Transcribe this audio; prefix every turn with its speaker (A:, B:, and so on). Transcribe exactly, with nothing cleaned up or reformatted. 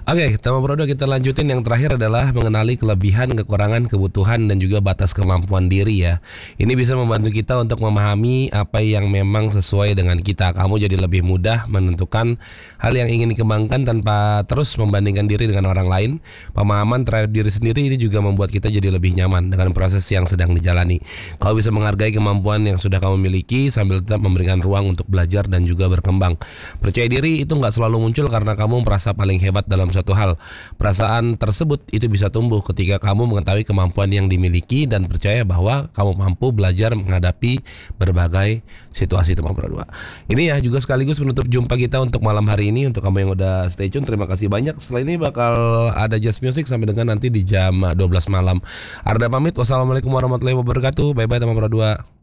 A: Oke, tema produk kita lanjutin. Yang terakhir adalah mengenali kelebihan, kekurangan, kebutuhan, dan juga batas kemampuan diri ya. Ini bisa membantu kita untuk memahami apa yang memang sesuai dengan kita. Kamu jadi lebih mudah menentukan hal yang ingin dikembangkan tanpa terus membandingkan diri dengan orang lain. Pemahaman terhadap diri sendiri ini juga membuat kita jadi lebih nyaman dengan proses yang sedang dijalani. Kau bisa menghargai kemampuan yang sudah kamu miliki sambil tetap memberikan ruang untuk belajar dan juga berkembang. Percaya diri itu nggak selalu muncul karena kamu merasa paling hebat dalam suatu hal. Perasaan tersebut itu bisa tumbuh ketika kamu mengetahui kemampuan yang dimiliki dan percaya bahwa kamu mampu belajar menghadapi berbagai situasi. Teman berdua. Ini ya juga sekaligus menutup jumpa kita untuk malam hari ini. Untuk kamu yang udah stay tune, terima kasih banyak. Setelah ini bakal ada jazz music sampai dengan nanti di jam dua belas malam. Arda pamit. Wassalamualaikum warahmatullahi wabarakatuh. Bye bye teman berdua.